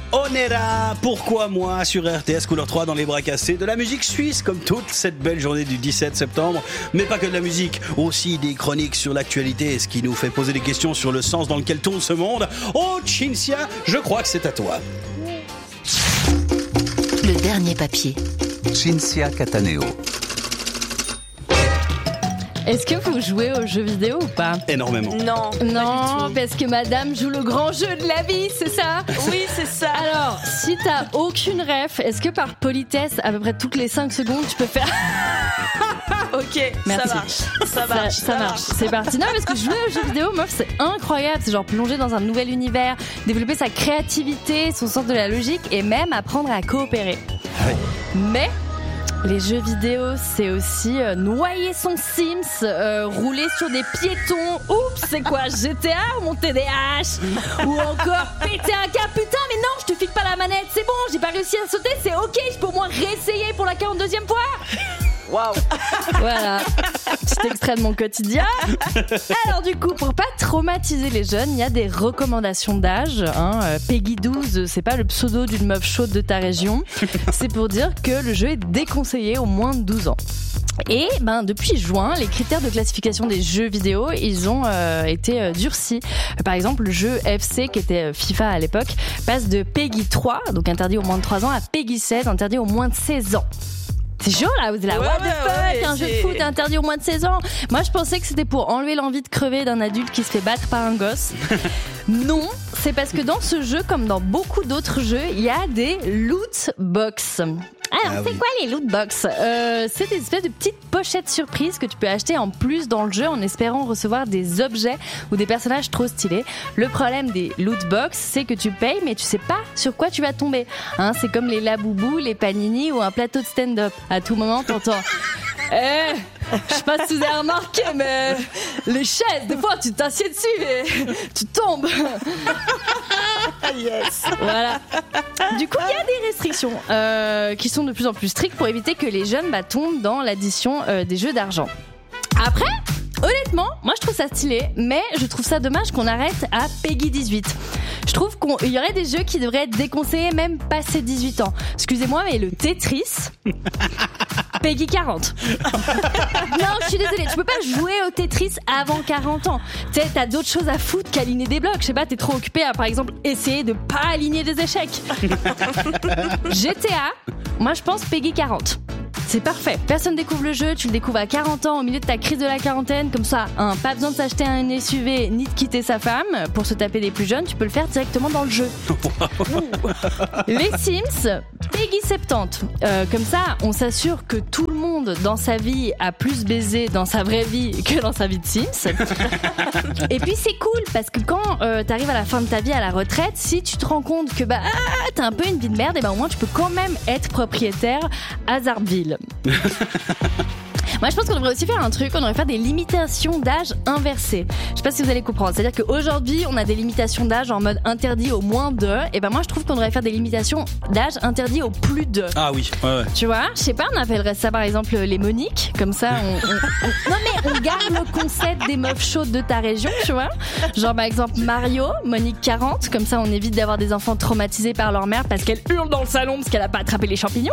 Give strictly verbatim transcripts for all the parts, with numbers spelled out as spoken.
Onera, pourquoi moi sur R T S Couleur trois dans les bras cassés, de la musique suisse comme toute cette belle journée du dix-sept septembre, mais pas que de la musique, aussi des chroniques sur l'actualité, ce qui nous fait poser des questions sur le sens dans lequel tourne ce monde. Oh Cinzia, je crois que c'est à toi. Le dernier papier. Cinzia Cataneo. Est-ce que vous jouez aux jeux vidéo ou pas ? Énormément. Non. Non, parce que madame joue le grand jeu de la vie, c'est ça ? Oui, c'est ça. Alors, si t'as aucune ref, est-ce que par politesse, à peu près toutes les cinq secondes, tu peux faire... Ok, Merci. ça marche. Ça marche. Ça, ça marche. C'est parti. Non, parce que jouer aux jeux vidéo, meuf, c'est incroyable. C'est genre plonger dans un nouvel univers, développer sa créativité, son sens de la logique et même apprendre à coopérer. Oui. Mais... les jeux vidéo, c'est aussi euh, noyer son Sims, euh, rouler sur des piétons. Oups, c'est quoi, G T A ou mon T D A H ? Ou encore péter un câble. Putain, mais non, je te file pas la manette, c'est bon, j'ai pas réussi à sauter, c'est ok, je peux au moins réessayer pour la quarante-deuxième fois. Waouh. Voilà, petit extrait de mon quotidien. Alors du coup, pour pas traumatiser les jeunes, il y a des recommandations d'âge. Hein. Peggy douze, c'est pas le pseudo d'une meuf chaude de ta région. C'est pour dire que le jeu est déconseillé aux moins de douze ans. Et ben depuis juin, les critères de classification des jeux vidéo, ils ont euh, été euh, durcis. Par exemple, le jeu F C, qui était FIFA à l'époque, passe de Peggy trois, donc interdit aux moins de trois ans, à Peggy sept, interdit aux moins de seize ans. C'est chaud là, vous êtes là, ouais, what the ouais, fuck, ouais, un c'est... jeu de foot interdit aux moins de seize ans. Moi je pensais que c'était pour enlever l'envie de crever d'un adulte qui se fait battre par un gosse. Non, c'est parce que dans ce jeu, comme dans beaucoup d'autres jeux, il y a des loot box. Alors, ah c'est oui. quoi les loot box ? euh, C'est des espèces de petites pochettes surprises que tu peux acheter en plus dans le jeu en espérant recevoir des objets ou des personnages trop stylés. Le problème des loot box, c'est que tu payes mais tu sais pas sur quoi tu vas tomber. Hein, c'est comme les Laboubou, les Panini ou un plateau de stand-up. À tout moment, t'entends... Eh, je sais pas si vous avez remarqué, mais les chaises, des fois, tu t'assieds dessus et tu tombes. Yes. Voilà. Du coup, il y a des restrictions euh, qui sont de plus en plus strictes pour éviter que les jeunes bah, tombent dans l'addition euh, des jeux d'argent. Après, honnêtement, moi je trouve ça stylé, mais je trouve ça dommage qu'on arrête à Peggy dix-huit. Je trouve qu'il y aurait des jeux qui devraient être déconseillés même passé dix-huit ans. Excusez-moi, mais le Tetris... Peggy quarante. Non, je suis désolée, tu peux pas jouer au Tetris avant quarante ans. Tu sais, t'as d'autres choses à foutre qu'aligner des blocs. Je sais pas, t'es trop occupé à, par exemple, essayer de pas aligner des échecs. G T A, moi je pense Peggy quarante. C'est parfait. Personne découvre le jeu, tu le découvres à quarante ans au milieu de ta crise de la quarantaine, comme ça, hein, pas besoin de s'acheter un S U V ni de quitter sa femme pour se taper des plus jeunes, tu peux le faire directement dans le jeu. Les Sims, Peggy soixante-dix. Euh, comme ça, on s'assure que tout le monde dans sa vie a plus baisé dans sa vraie vie que dans sa vie de Sims. Et puis c'est cool parce que quand euh, t'arrives à la fin de ta vie à la retraite, si tu te rends compte que bah ah, t'as un peu une vie de merde, et ben au moins tu peux quand même être propriétaire à Zarpville. Moi, je pense qu'on devrait aussi faire un truc, on devrait faire des limitations d'âge inversées. Je sais pas si vous allez comprendre. C'est-à-dire qu'aujourd'hui, on a des limitations d'âge en mode interdit au moins de. Et ben moi, je trouve qu'on devrait faire des limitations d'âge interdit au plus de. Ah oui, ouais, ouais. Tu vois, je sais pas, on appellerait ça par exemple les Moniques. Comme ça, on, on, on... non mais on garde le concept des meufs chaudes de ta région, tu vois. Genre par exemple Mario, Monique quarante. Comme ça, on évite d'avoir des enfants traumatisés par leur mère parce qu'elle hurle dans le salon parce qu'elle a pas attrapé les champignons.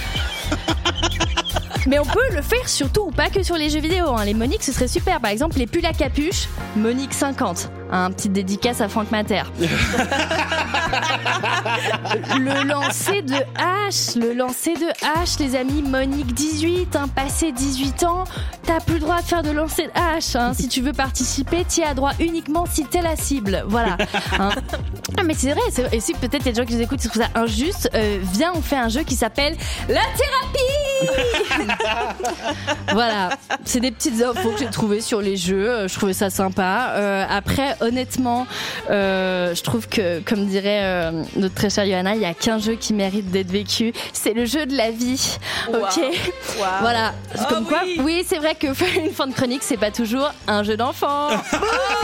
Mais on peut le faire surtout, pas que sur les jeux vidéo. Hein. Les Moniques, ce serait super. Par exemple, les pulls à capuche, Monique cinquante. Un petit dédicace à Franck Mater. Le lancer de hache, le lancer de hache, les amis, Monique dix-huit, hein, passé dix-huit ans, t'as plus le droit de faire de lancer de hache. Hein. Si tu veux participer, t'y as droit uniquement si t'es la cible. Voilà. Hein. Ah, mais c'est vrai, c'est vrai. Et si peut-être il y a des gens qui nous écoutent qui trouvent ça injuste, euh, viens, on fait un jeu qui s'appelle La Thérapie. Voilà, c'est des petites infos que j'ai trouvées sur les jeux. Je trouvais ça sympa. Euh, après, honnêtement, euh, je trouve que, comme dirait euh, notre très chère Johanna, il y a qu'un jeu qui mérite d'être vécu. C'est le jeu de la vie. Wow. Ok. Wow. Voilà. Oh, Comme quoi, oui. oui, c'est vrai que faire une fin de chronique, c'est pas toujours un jeu d'enfant.